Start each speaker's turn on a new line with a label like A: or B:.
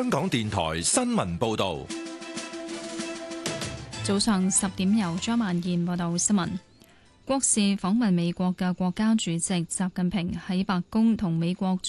A: 香港電台新聞報道。
B: 早上10點由張曼燕報道新聞。國事訪問美國嘅國家主席習近平喺白宮同美國